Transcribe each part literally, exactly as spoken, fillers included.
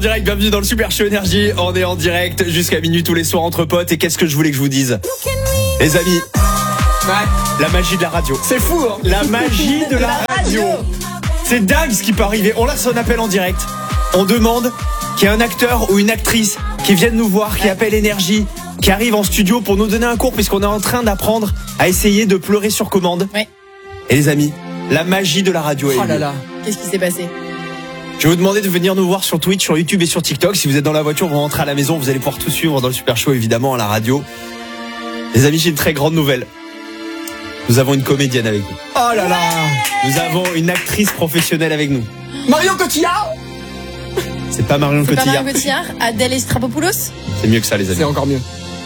Direct, bienvenue dans le Super Show Énergie. On est en direct jusqu'à minuit tous les soirs entre potes. Et qu'est-ce que je voulais que je vous dise, les amis? Ouais. La magie de la radio. C'est fou, hein. La magie de la radio. C'est dingue ce qui peut arriver. On lance un appel en direct. On demande qu'il y ait un acteur ou une actrice qui vienne nous voir, qui appelle Énergie, qui arrive en studio pour nous donner un cours, puisqu'on est en train d'apprendre à essayer de pleurer sur commande. Ouais. Et les amis, la magie de la radio est Oh là là. Qu'est-ce qui s'est passé? Je vais vous demander de venir nous voir sur Twitch, sur YouTube et sur TikTok. Si vous êtes dans la voiture, vous rentrez à la maison, vous allez pouvoir tout suivre dans le Super Show, évidemment, à la radio. Les amis, j'ai une très grande nouvelle. Nous avons une comédienne avec nous. Oh là là. Nous avons une actrice professionnelle avec nous. Marion Cotillard. C'est pas Marion C'est pas Cotillard. Marion Cotillard, Adèle Estrapopoulos. C'est mieux que ça, les amis. C'est encore mieux.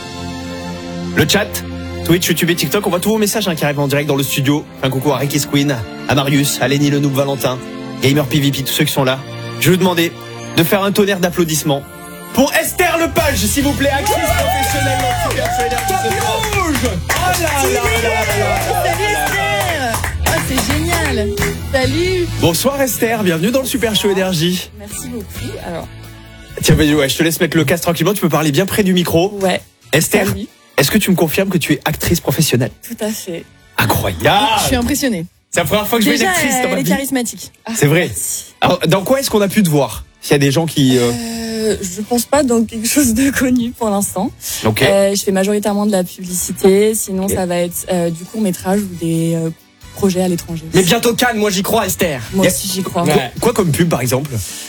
Le chat, Twitch, YouTube et TikTok, on voit tous vos messages hein, qui arrivent en direct dans le studio. Un coucou à Ricky Queen, à Marius, à Lenny Le Noob Valentin, Gamer P V P, tous ceux qui sont là. Je vais vous demander de faire un tonnerre d'applaudissements pour Esther Lepage, s'il vous plaît, actrice professionnelle dans le Super Show Énergie ce soir. Oh là là là là là. Salut Esther. Ah, c'est génial. Salut. Bonsoir Esther, bienvenue dans le Super Show Énergie. Merci beaucoup. Alors, Tiens, vas-y, ouais, je te laisse mettre le casque tranquillement, tu peux parler bien près du micro. ouais, Esther, salut. est-ce que tu me confirmes que tu es actrice professionnelle? Tout à fait. Incroyable. Je suis impressionnée. C'est la première fois que je vois une Déjà, actrice dans ma elle est vie. charismatique. Ah, C'est vrai. merci. Alors, dans quoi est-ce qu'on a pu te voir? S'il y a des gens qui... euh, Euh, je pense pas dans quelque chose de connu pour l'instant. Ok. Euh, je fais majoritairement de la publicité, sinon Ok. ça va être euh, du court métrage ou des euh, projets à l'étranger. Mais bientôt Cannes, moi j'y crois, Esther. Moi Yeah. aussi j'y crois. Quoi, quoi comme pub par exemple?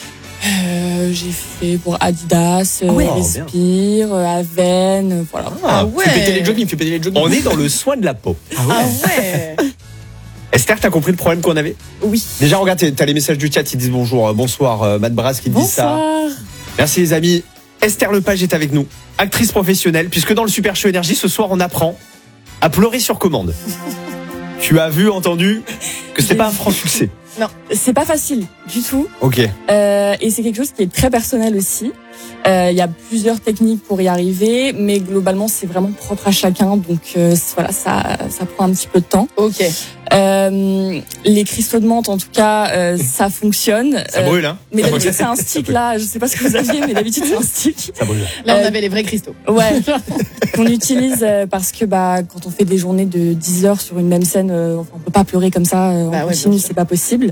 Euh, j'ai fait pour Adidas, euh, Ah ouais. Respire, euh, Aven, euh, voilà. Ah ouais. Fais péter les jogging, fais péter les jogging. On est dans le soin de la peau. Ah ouais. Esther, t'as compris le problème qu'on avait? Oui. Déjà, regarde, t'as les messages du chat qui disent bonjour, euh, bonsoir, euh, Matt Brass qui dit ça. Bonsoir. Merci les amis. Esther Lepage est avec nous, actrice professionnelle, puisque dans le Super Show Énergie, ce soir, on apprend à pleurer sur commande. Tu as vu, entendu que c'était J'ai pas un vu. franc succès. Non, c'est pas facile du tout. Ok. Euh, et c'est quelque chose qui est très personnel aussi. Euh, Il y a plusieurs techniques pour y arriver, mais globalement c'est vraiment propre à chacun. Donc euh, voilà, ça, ça prend un petit peu de temps. Ok. Euh, les cristaux de menthe, en tout cas, euh, ça fonctionne. Ça Euh, brûle, hein? Mais Ça d'habitude brûle. c'est un stick là. Je sais pas ce que vous aviez, mais d'habitude c'est un stick. Ça brûle. Là, on Euh, avait les vrais cristaux. Ouais. Qu'on utilise euh, parce que bah quand on fait des journées de dix heures sur une même scène, euh, enfin, on peut pas pleurer comme ça euh, Bah en ouais, continu, bien sûr. c'est pas possible.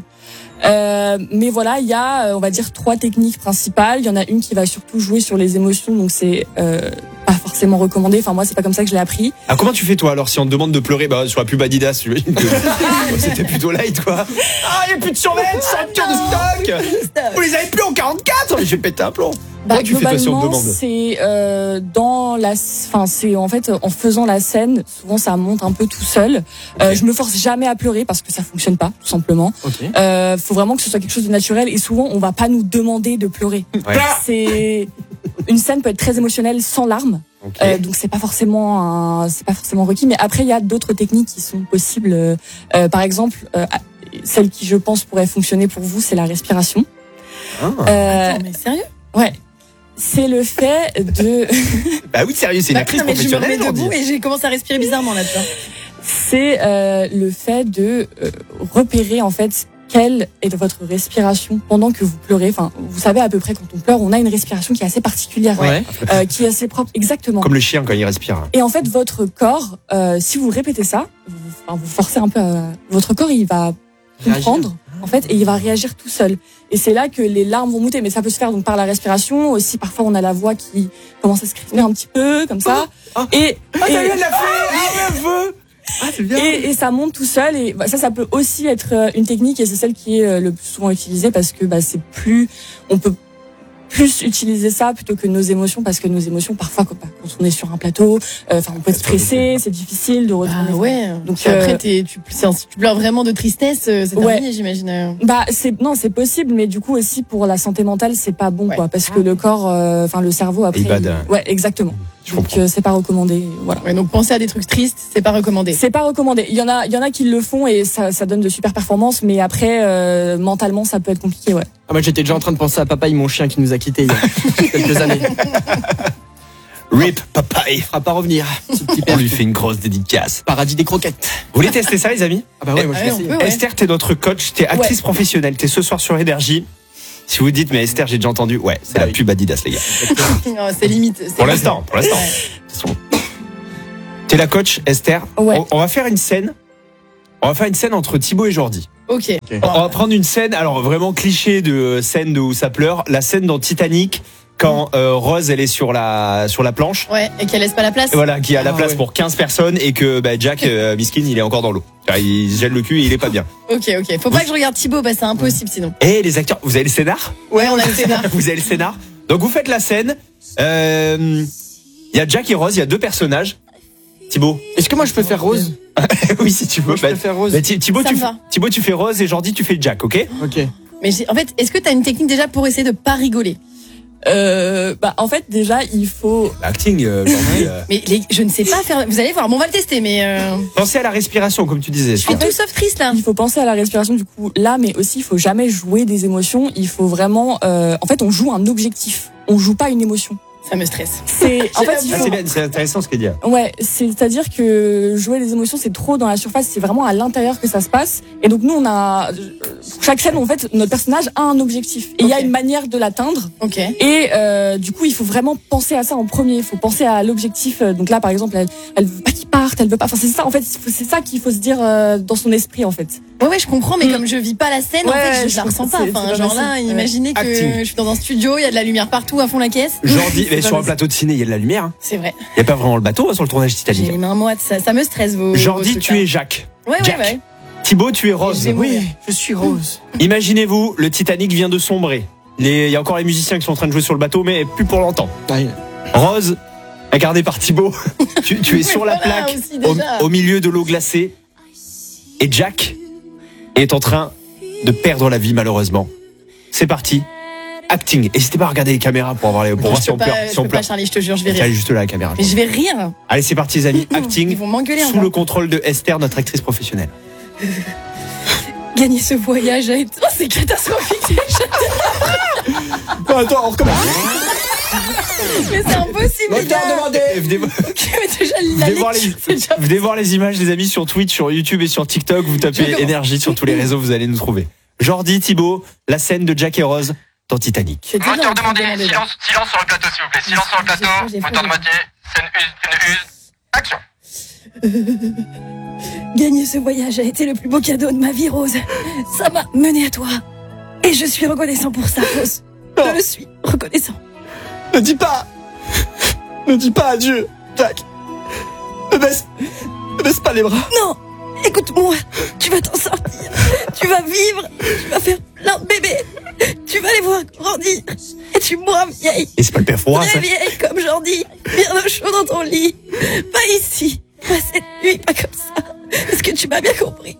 Euh, mais voilà, il y a, euh, on va dire, trois techniques principales. Il y en a une qui va surtout jouer sur les émotions, donc c'est euh, pas forcément recommandé. Enfin moi, c'est pas comme ça que je l'ai appris. Ah, comment tu fais toi alors si on te demande de pleurer bah, sur la pub Adidas? J'imagine que c'était plutôt light quoi. Ah, il n'y a plus de survêtements, ceinture de stock. Vous les avez plus en quarante-quatre? Mais je vais péter un plomb. Bah, Comment tu fais toi si on te globalement, demande? c'est euh, dans la, enfin c'est en fait en faisant la scène, souvent ça monte un peu tout seul. Euh, Ok. je me force jamais à pleurer parce que ça fonctionne pas, tout simplement. Ok. Euh, faut vraiment que ce soit quelque chose de naturel et souvent on va pas nous demander de pleurer. Ouais. C'est une scène peut être très émotionnelle sans larmes, Ok. euh, donc c'est pas forcément un, c'est pas forcément requis. Mais après il y a d'autres techniques qui sont possibles. Euh, euh, par exemple, euh, celle qui je pense pourrait fonctionner pour vous, c'est la respiration. Ah. Euh, Attends, mais sérieux? ouais. C'est le fait de, Bah oui, sérieux, c'est une Bah, actrice putain, mais je me professionnelle. remets on dit. debout et j'ai commencé à respirer bizarrement là-dedans. c'est euh, le fait de euh, repérer en fait quelle est votre respiration pendant que vous pleurez. Enfin, vous savez à peu près quand on pleure, on a une respiration qui est assez particulière, Ouais. euh, qui est assez propre, exactement. Comme le chien quand il respire. Et en fait, votre corps, euh, si vous répétez ça, vous, enfin, vous forcez un peu, à- votre corps, il va comprendre, en fait, et il va réagir tout seul. Et c'est là que les larmes vont monter. Mais ça peut se faire donc par la respiration. Aussi, parfois, on a la voix qui commence à se crisper un petit peu, comme ça. Oh. Et, Ah, et- t'as vu, elle l'a fait. Ah, elle veut. Ah, c'est bien. et, et ça monte tout seul. Et bah, ça, ça peut aussi être euh, une technique. Et c'est celle qui est euh, le plus souvent utilisée parce que bah, c'est plus, on peut plus utiliser ça plutôt que nos émotions, parce que nos émotions, parfois, quand, quand on est sur un plateau, euh, enfin, on peut être stressé, c'est difficile de retourner. Ah ouais. Donc, Donc après, euh, t'es, tu, c'est un- tu pleures vraiment de tristesse, euh, c'est Ouais. terminé, j'imagine. Bah c'est non, c'est possible, mais du coup aussi pour la santé mentale c'est pas bon, Ouais. quoi, parce que le corps, euh, enfin le cerveau après, Il bade. il- ouais exactement. Je Donc comprends. euh, c'est pas recommandé, voilà. Ouais, donc penser à des trucs tristes, c'est pas recommandé. C'est pas recommandé. Il y en a, il y en a qui le font et ça, ça donne de super performances, mais après euh, mentalement ça peut être compliqué, ouais. Ah, moi j'étais déjà en train de penser à Papa, mon chien qui nous a quittés il y a quelques années. Rip, papa, il Il fera pas revenir. Ce petit on père. lui fait une grosse dédicace. Paradis des croquettes. Vous voulez tester ça, les amis? Ah bah ouais, moi je Ouais, vais on essayer. peut, ouais. Esther, t'es notre coach, t'es actrice professionnelle, t'es ce soir sur Énergie. Si vous dites, mais Esther, j'ai déjà entendu, ouais, c'est la pub Adidas, les gars. Non, c'est limite. c'est Pour limite. l'instant, pour l'instant. T'es la coach, Esther. Ouais. On, on va faire une scène. On va faire une scène entre Thibaut et Jordi. Ok. On va prendre une scène, alors vraiment cliché de scène de où ça pleure, la scène dans Titanic quand euh, Rose elle est sur la sur la planche. Ouais, et qu'elle laisse pas la place. Et voilà, qui a la Ah, place ouais. pour quinze personnes et que bah, Jack euh, Miskin il est encore dans l'eau. Il se gèle le cul et il est pas bien. Ok, ok. Faut pas que je regarde Thibaut, bah c'est impossible sinon. Et les acteurs, vous avez le scénar? Ouais, on a le scénar. Vous avez le scénar. Donc vous faites la scène. Euh, Il y a Jack et Rose, il y a deux personnages. Thibaut. Est-ce que moi je peux faire Rose? Oui, si tu veux. Moi je Bah, peux faire Rose. bah, Thi- Thibaut, Ça tu me fais, va. Thibaut, tu fais Rose et Jordi, tu fais Jack, ok? Ok. Mais j'ai- en fait, est-ce que t'as une technique déjà pour essayer de pas rigoler? Euh, bah, en fait, déjà, il faut. Acting, euh, Jordi, euh. Mais les, je ne sais pas faire. Vous allez voir, bon, on va le tester, mais euh, Pensez à la respiration, comme tu disais. je suis tout sauf triste là. Il faut penser à la respiration du coup là, mais aussi il faut jamais jouer des émotions. Il faut vraiment, euh, en fait, on joue un objectif. On joue pas une émotion. Ça me stresse. C'est, en fait, il Ah, faut. c'est bien, c'est intéressant ce qu'il dit. Ouais, c'est-à-dire que jouer les émotions, c'est trop dans la surface, c'est vraiment à l'intérieur que ça se passe. Et donc nous, on a pour chaque scène, en fait, notre personnage a un objectif et il y a Ok. une manière de l'atteindre. Ok. Et euh, du coup, il faut vraiment penser à ça en premier. Il faut penser à l'objectif. Donc là, par exemple, elle, elle veut pas qu'il parte, elle veut pas. Enfin, c'est ça. En fait, c'est ça qu'il faut se dire euh, dans son esprit, en fait. Ouais, ouais, je comprends, mais Mm. comme je vis pas la scène, en Ouais, fait, je, je je la trouve ressens que pas. c'est- Enfin, c'est genre pas là, facile. imaginez que Acting. je suis dans un studio, il y a de la lumière partout à fond la caisse. Jordi, mais C'est sur pas un plateau de ciné, il y a de la lumière. hein. C'est vrai. Il n'y a pas vraiment le bateau hein, sur le tournage J'ai Titanic. les mains moites, ça, ça me stresse vos. Jordi, vos trucs, tu là. es Jacques. Ouais, ouais, Jack. ouais. Thibaut, tu es Rose. J'ai- Oui, je suis Rose. Imaginez-vous, le Titanic vient de sombrer. Les- Il y a encore les musiciens qui sont en train de jouer sur le bateau, mais plus pour longtemps. Aïe. Rose, incarnée par Thibaut, tu, tu es Mais sur la voilà, plaque, aussi, au, déjà. au milieu de l'eau glacée. Et Jack est en train de perdre la vie, malheureusement. C'est parti. Acting. N'hésitez pas à regarder les caméras pour, avoir les, pour voir Je si peux on pleure. pas, Si je on peux pas, pleure. Charlie, je te jure, je vais Elle est rire. juste là, la caméra. Mais je vais rire. Allez, c'est parti, les amis. Acting. Ils vont m'engueuler Sous encore. le contrôle de Esther, notre actrice professionnelle. Gagner ce voyage a été. Oh, c'est catastrophique. Oh, attends, on recommence. Mais c'est impossible, les gars. Venez, Ok, mais déjà, la venez voir lecture, les, c'est déjà. venez voir les images, les amis, sur Twitch, sur YouTube et sur TikTok. Vous tapez Je commence. énergie sur tous les réseaux, vous allez nous trouver. Jordi, Thibaut, la scène de Jack et Rose dans Titanic. C'est déjà Moteur en train de demandé, demander, là. silence, silence sur le plateau s'il vous plaît, silence sur le plateau, J'ai pas, j'ai moteur pas. demandé, scène use, scène use, action. Gagner ce voyage a été le plus beau cadeau de ma vie, Rose. Ça m'a mené à toi. Et je suis reconnaissant pour ça, Rose. Je le suis reconnaissant. Ne dis pas. Ne dis pas adieu, Jack. Ne baisse. Ne baisse pas les bras. Non, écoute-moi. Tu vas t'en sortir. Tu vas vivre. Tu vas faire plein de bébés. Tu vas les voir grandir. Et tu mourras vieille. Et c'est pas le père Fouras, Très hein. vieille comme Jordi. Bien au chaud dans ton lit. Pas ici. Pas cette nuit. Pas comme ça. Est-ce que tu m'as bien compris?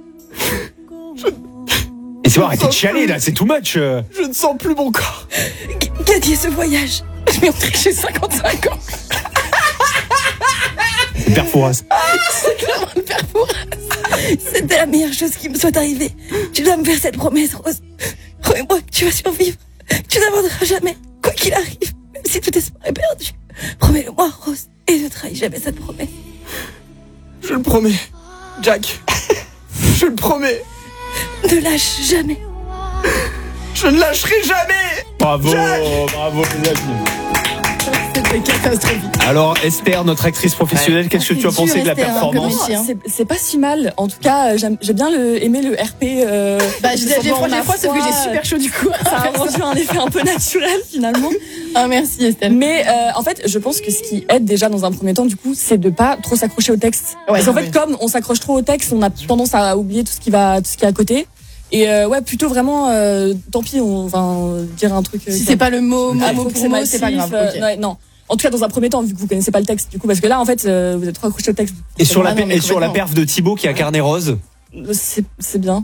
Et c'est bon, arrêtez de chialer là, c'est too much. euh. Je ne sens plus mon corps. G- Gagner ce voyage. Je vais entrer chez cinquante-cinq ans. C'est le père Fouras. C'est clairement le père Fouras. C'était la meilleure chose qui me soit arrivée. Tu dois me faire cette promesse, Rose. Promets-moi que tu vas survivre. Que tu n'abandonneras jamais. Quoi qu'il arrive. Même si tout espoir est perdu. Promets-le-moi, Rose. Et ne trahis jamais cette promesse. Je le promets, Jack. Je le promets. Ne lâche jamais. Je ne lâcherai jamais. Bravo, Jack. bravo les amis. C'était catastrophique. Alors Esther, notre actrice professionnelle, qu'est-ce que C'est tu as dur, pensé de la Esther, hein, performance comme métier, hein. C'est- C'est pas si mal. En tout cas, euh, j'aime- j'ai bien le, aimé le R P. Euh, Bah, j'ai j'ai semblant froid, j'ai ma froid, sauf que foi, j'ai super chaud du coup. Ça a rendu un effet un peu naturel finalement. Ah, merci, Estelle. Mais euh, en fait, je pense que ce qui aide déjà dans un premier temps, du coup, c'est de pas trop s'accrocher au texte. Ouais, Parce qu'en ouais. fait, comme on s'accroche trop au texte, on a tendance à oublier tout ce qui va, tout ce qui est à côté. Et euh, ouais, plutôt vraiment, euh, tant pis, on va euh, dire un truc. euh, Si c'est pas le mot, mot, Ah, mot pour mot, c'est pas grave. euh, ok. ouais, non. En tout cas, dans un premier temps, vu que vous connaissez pas le texte, du coup, parce que là, en fait, euh, vous êtes trop accroché au texte. Et sur la, Ah non, per- mais et sur la complètement. perf de Thibaut qui a incarné Rose. C'est c'est bien.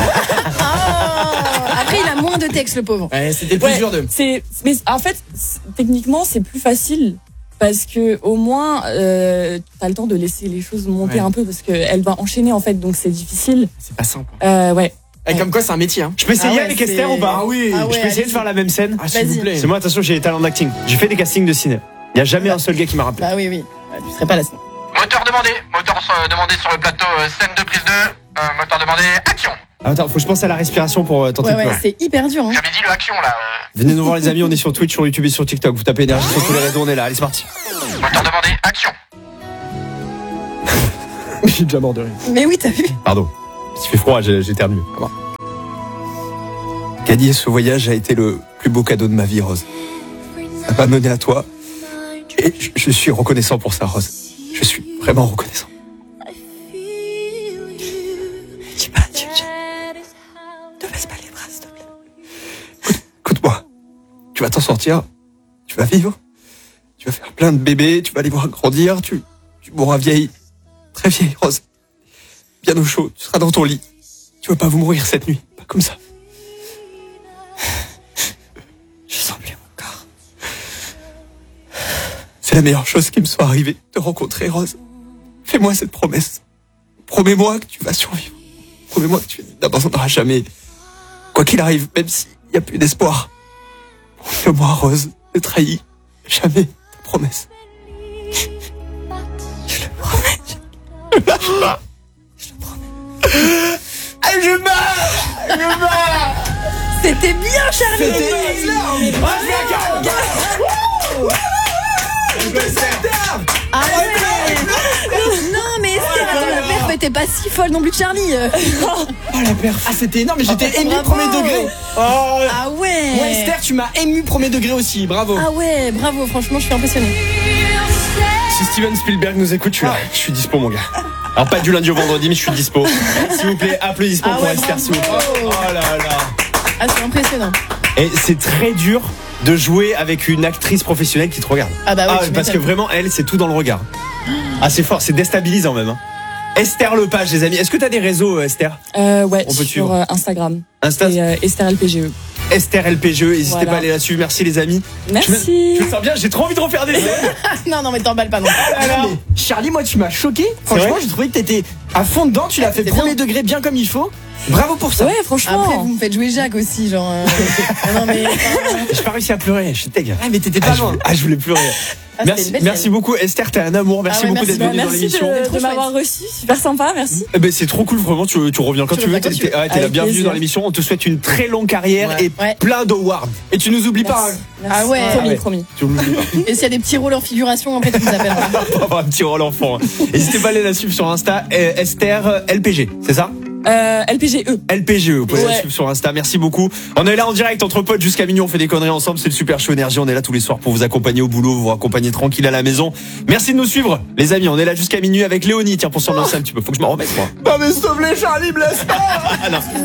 Ah, après, il a moins de texte, le pauvre. Ouais, c'était le plus Ouais, dur de. C'est, mais en fait, c'est- techniquement, c'est plus facile parce que au moins, euh, t'as le temps de laisser les choses monter Ouais. un peu parce que elle va enchaîner en fait, donc c'est difficile. C'est pas simple. Euh, ouais. Et comme quoi, c'est un métier. Hein. Je peux essayer Ah ouais, avec c'est- Esther ou pas Ah oui. Ah ouais, Je peux essayer de allez-y. faire la même scène. Ah, s'il Vas-y. vous plaît. C'est moi, attention, j'ai des talents d'acting. J'ai fait des castings de ciné. Il n'y a jamais un seul gars qui m'a rappelé. Bah oui, oui. Ouais, tu serais pas là sinon. Moteur demandé, moteur euh, demandé sur le plateau, euh, scène de prise deux, euh, moteur demandé, action. Attends, faut que je pense à la respiration pour euh, tenter Ouais, de ouais, pleurer. c'est hyper dur. Hein. J'avais dit le action là. euh. Venez nous voir les amis, on est sur Twitch, sur YouTube et sur TikTok. Vous tapez énergie sur tous les réseaux, on est là. Allez, c'est parti. Moteur demandé, action. J'ai déjà mort de rire. Mais oui, t'as vu. Pardon. Il fait froid, j'ai j'ai éternué. Gagner ce voyage a été le plus beau cadeau de ma vie, Rose. Ça m'a mené à toi. Et je, je suis reconnaissant pour ça, Rose. Je suis vraiment reconnaissant. Dis pas adieu, Jack. Ne baisse pas les bras, s'il te plaît. Écoute-moi. Tu vas t'en sortir. Tu vas vivre. Tu vas faire plein de bébés. Tu vas les voir grandir. Tu, tu mourras vieille. Très vieille, Rose. Bien au chaud. Tu seras dans ton lit. Tu vas pas vous mourir cette nuit. Pas comme ça. Je sens plus mon corps. C'est la meilleure chose qui me soit arrivée de te rencontrer, Rose. Fais-moi cette promesse. Promets-moi que tu vas survivre. Promets-moi que tu n'abandonneras jamais. Quoi qu'il arrive, même s'il n'y a plus d'espoir. Promets-moi, Rose, ne trahis jamais ta promesse. Je le promets. Lâche pas. Je le promets. Ah, je meurs. Je meurs. C'était bien, Charlie. Ah ouais. Non, mais Esther, attends, la perf était pas si folle non plus de Charlie. Oh la perf. Ah, c'était énorme, mais j'étais ému bravo. premier degré. Oh. Ah ouais. Ouais, Esther, tu m'as ému premier degré aussi, bravo. Ah ouais, bravo, franchement, je suis impressionnée. Si Steven Spielberg nous écoute, je suis là. Je suis dispo, mon gars. Alors, pas du lundi au vendredi, mais je suis dispo. S'il vous plaît, applaudissements Ah pour ouais, Esther, bravo. s'il vous plaît. Oh là là. Ah, c'est impressionnant. Et c'est très dur de jouer avec une actrice professionnelle qui te regarde. Ah bah oui, tu parce que m'étonnes. vraiment, elle, c'est tout dans le regard. Ah, c'est fort, c'est déstabilisant même. Hein. Esther Lepage, les amis. Est-ce que t'as des réseaux, euh, Esther? Euh, ouais, On peut sur suivre. euh, Instagram. Insta, Et euh, Esther L P G E. Esther L P G E. N'hésitez Voilà. pas à aller là-dessus. Merci, les amis. Merci. Je me sens bien, j'ai trop envie de refaire des scènes. Non, non, mais t'emballes pas non plus. Alors, Charlie, moi, tu m'as choqué. Franchement, vrai j'ai trouvé que t'étais à fond dedans. Tu l'as fait c'est premier bien. degré bien comme il faut. Bravo pour ça. Ouais, franchement. Après, vous me faites jouer Jacques aussi, genre. euh, non, mais. J'ai pas réussi à pleurer, je suis teg. Ah, mais t'étais Ah, pas je loin. voulais, ah, je voulais pleurer. Ah, c'était merci, une belle merci scène. beaucoup, Esther. T'es un amour. Merci Ah ouais, beaucoup merci, d'être venue Bah, dans merci l'émission. de, trop de m'avoir reçu. Super sympa, merci. Eh ben, c'est trop cool, vraiment. Tu, tu reviens quand Tu tu veux. reviens T'es quand tu veux. t'es- ah, t'es la Avec bienvenue plaisir. dans l'émission. On te souhaite une très longue carrière Ouais. et Ouais. plein d'awards. Et tu nous oublies pas. Merci. hein. Merci. Ah ouais. Promis, Ah ouais. promis. Tu m'oublies pas. Et s'il y a des petits rôles en figuration, après, tu nous appelles. Pour avoir un petit rôle enfant. hein. N'hésitez pas à aller la suivre sur Insta. euh, Esther L P G, c'est ça? Euh, L P G E. L P G E, vous pouvez la Ouais. suivre sur Insta. Merci beaucoup. On est là en direct entre potes jusqu'à minuit. On fait des conneries ensemble. C'est le Super Show Énergie. On est là tous les soirs pour vous accompagner au boulot, vous accompagner tranquille à la maison. Merci de nous suivre, les amis. On est là jusqu'à minuit avec Léonie. Tiens, pour s'ambiancer un petit peu. Faut que je m'en remette, moi. Non, mais sauve les Charlie, blesse pas. Ah non.